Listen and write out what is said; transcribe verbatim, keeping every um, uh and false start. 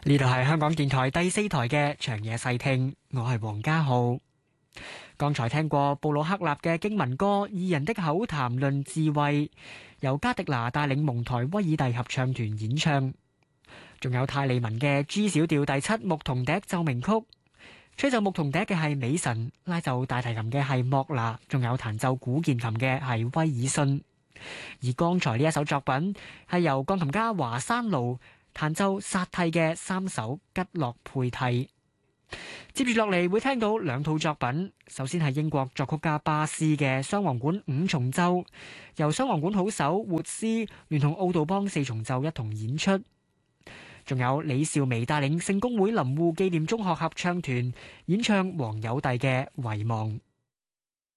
呢度係香港電台第四台嘅長夜細聽，我係黃家浩。剛才聽過布魯克納嘅經文歌《二人的口談論智慧》，由加迪拿帶領蒙台威爾第合唱團演唱。仲有泰利文嘅 G 小調第七牧童笛奏鳴曲，吹奏牧童笛嘅係美神，拉奏大提琴嘅係莫拿，仲有彈奏古鍵琴嘅係威爾遜。而剛才呢一首作品係由鋼琴家華山路彈奏薩蒂嘅三首吉洛佩蒂。接住落嚟會聽到兩套作品，首先係英國作曲家巴斯嘅雙簧管五重奏，由雙簧管好手活斯聯同奧杜邦四重奏一同演出。仲有李兆薇帶領聖公會林護紀念中學合唱團演唱黃友弟嘅遺忘。